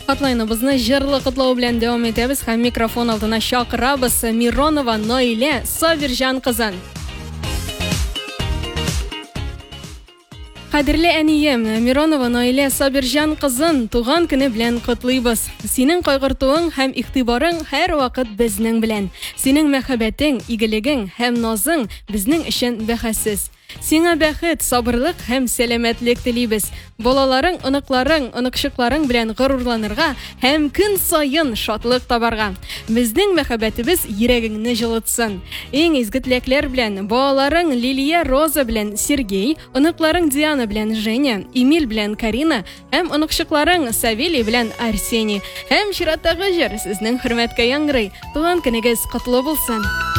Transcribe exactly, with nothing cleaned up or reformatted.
Хатлайныбызны җырлы котлау белән дәвам итәбез һәм микрофон алдына чакырабыз Миронова Наилә Сабирҗан кызын. Кадерле әнием, Миронова Наилә Сабирҗан кызын туган көне белән котлыйбыз. Синең кайгыртуың һәм игътибарың һәр вакыт безнең белән. Синең мәхәббәтең, игелегең һәм назың безнең өчен бәһасез. Сиңа бәхет, сабырлык һәм сәламәтлек телибез. Балаларың, оныкларың, оныкчыкларың белән горурланырга һәм көн саен шатлык табарга. Безнең мәхәббәтебез йөрәгеңне җылытсын. Иң изге теләкләр белән балаларың Лилия Роза белән Сергей, оныкларың Диана белән Женя, Эмиль белән Карина һәм оныкчыкларың Савелий белән Арсений. Һәм чираттагы җыр сезнең хөрмәткә яңгырый. Туган көнегез котлы булсын.